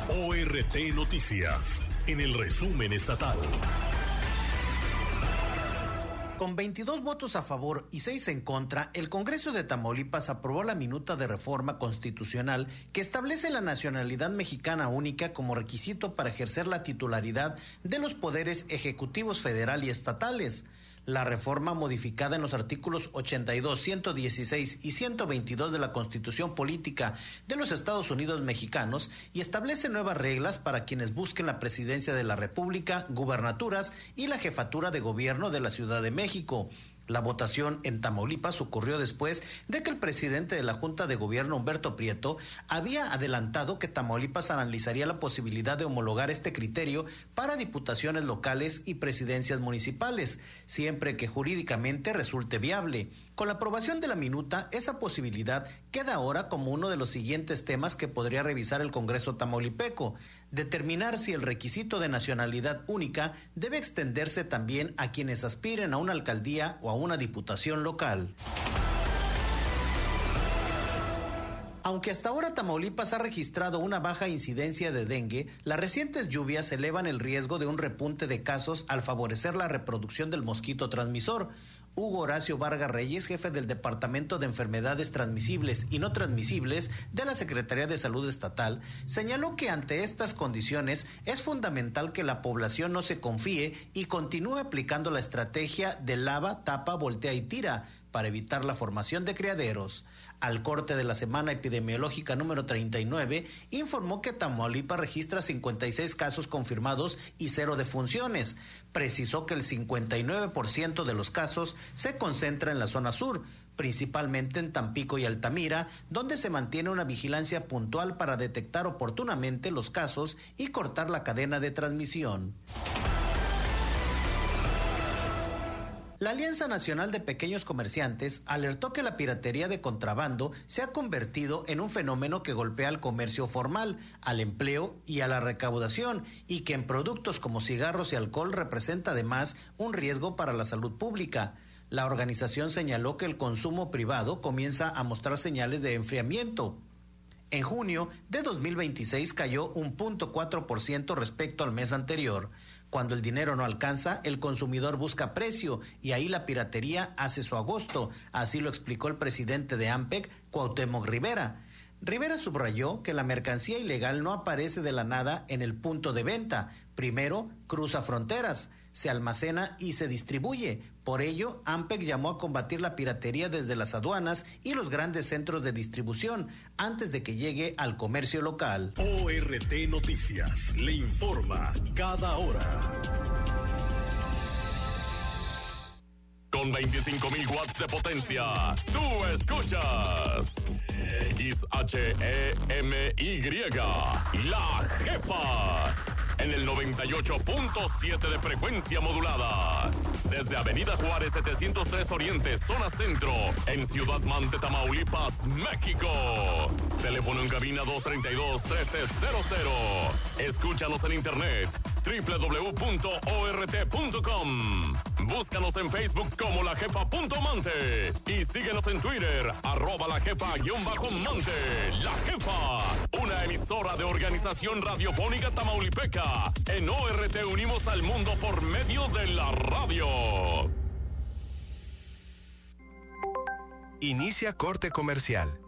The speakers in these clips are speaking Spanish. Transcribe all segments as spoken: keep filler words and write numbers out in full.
O R T Noticias, en el resumen estatal. Con veintidós votos a favor y seis en contra, el Congreso de Tamaulipas aprobó la minuta de reforma constitucional que establece la nacionalidad mexicana única como requisito para ejercer la titularidad de los poderes ejecutivos federal y estatales. La reforma, modificada en los artículos ochenta y dos, ciento dieciséis y ciento veintidós de la Constitución Política de los Estados Unidos Mexicanos, y establece nuevas reglas para quienes busquen la presidencia de la República, gubernaturas y la jefatura de gobierno de la Ciudad de México. La votación en Tamaulipas ocurrió después de que el presidente de la Junta de Gobierno, Humberto Prieto, había adelantado que Tamaulipas analizaría la posibilidad de homologar este criterio para diputaciones locales y presidencias municipales, siempre que jurídicamente resulte viable. Con la aprobación de la minuta, esa posibilidad queda ahora como uno de los siguientes temas que podría revisar el Congreso tamaulipeco: determinar si el requisito de nacionalidad única debe extenderse también a quienes aspiren a una alcaldía o a una diputación local. Aunque hasta ahora Tamaulipas ha registrado una baja incidencia de dengue, las recientes lluvias elevan el riesgo de un repunte de casos al favorecer la reproducción del mosquito transmisor. Hugo Horacio Vargas Reyes, jefe del Departamento de Enfermedades Transmisibles y No Transmisibles de la Secretaría de Salud Estatal, señaló que ante estas condiciones es fundamental que la población no se confíe y continúe aplicando la estrategia de lava, tapa, voltea y tira para evitar la formación de criaderos. Al corte de la semana epidemiológica número treinta y nueve, informó que Tamaulipas registra cincuenta y seis casos confirmados y cero defunciones. Precisó que el cincuenta y nueve por ciento de los casos se concentra en la zona sur, principalmente en Tampico y Altamira, donde se mantiene una vigilancia puntual para detectar oportunamente los casos y cortar la cadena de transmisión. La Alianza Nacional de Pequeños Comerciantes alertó que la piratería de contrabando se ha convertido en un fenómeno que golpea al comercio formal, al empleo y a la recaudación, y que en productos como cigarros y alcohol representa además un riesgo para la salud pública. La organización señaló que el consumo privado comienza a mostrar señales de enfriamiento. En junio de dos mil veintiséis cayó un punto cuatro por ciento respecto al mes anterior. Cuando el dinero no alcanza, el consumidor busca precio y ahí la piratería hace su agosto. Así lo explicó el presidente de AMPEC, Cuauhtémoc Rivera. Rivera subrayó que la mercancía ilegal no aparece de la nada en el punto de venta. Primero, cruza fronteras, se almacena y se distribuye. Por ello, AMPEC llamó a combatir la piratería desde las aduanas y los grandes centros de distribución antes de que llegue al comercio local. O R T Noticias le informa cada hora. Con veinticinco mil watts de potencia, tú escuchas X H E M Y, La Jefa, en el noventa y ocho punto siete de frecuencia modulada. Desde Avenida Juárez setecientos tres Oriente, zona centro, en Ciudad Mante, Tamaulipas, México. Teléfono en cabina dos treinta y dos, trece cero cero. Escúchanos en internet, doble u doble u doble u punto o r t punto com. Búscanos en Facebook como La Jefa punto Mante y síguenos en Twitter, arroba La Jefa guión bajo Mante. La Jefa, una emisora de Organización Radiofónica Tamaulipeca. En O R T unimos al mundo por medio de la radio. Inicia corte comercial.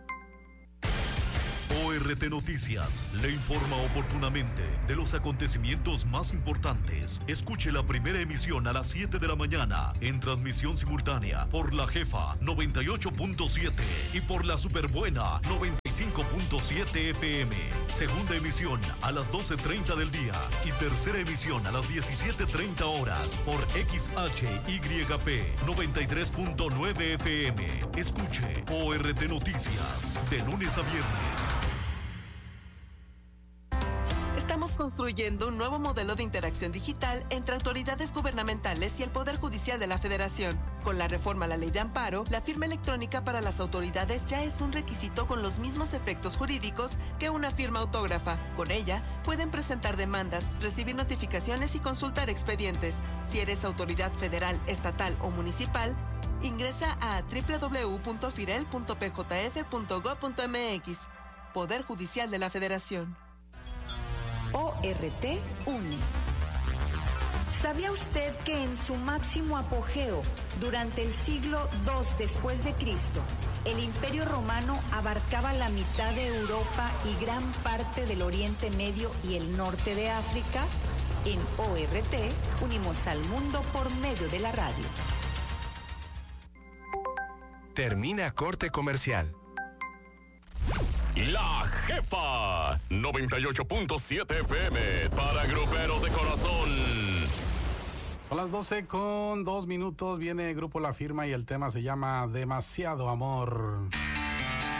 O R T Noticias le informa oportunamente de los acontecimientos más importantes. Escuche la primera emisión a las siete de la mañana en transmisión simultánea por La Jefa noventa y ocho punto siete y por la Superbuena noventa y cinco punto siete F M. Segunda emisión a las doce treinta del día y tercera emisión a las diecisiete treinta horas por X H Y P noventa y tres punto nueve F M. Escuche O R T Noticias de lunes a viernes. Estamos construyendo un nuevo modelo de interacción digital entre autoridades gubernamentales y el Poder Judicial de la Federación. Con la reforma a la Ley de Amparo, la firma electrónica para las autoridades ya es un requisito con los mismos efectos jurídicos que una firma autógrafa. Con ella, pueden presentar demandas, recibir notificaciones y consultar expedientes. Si eres autoridad federal, estatal o municipal, ingresa a doble u doble u doble u punto firel punto p j f punto gob punto m x. Poder Judicial de la Federación. R T une. ¿Sabía usted que en su máximo apogeo, durante el siglo segundo después de Cristo, el Imperio Romano abarcaba la mitad de Europa y gran parte del Oriente Medio y el norte de África? En O R T unimos al mundo por medio de la radio. Termina corte comercial. La Jefa, noventa y ocho punto siete F M, para gruperos de corazón. Son las doce con dos minutos, viene Grupo La Firma y el tema se llama Demasiado Amor.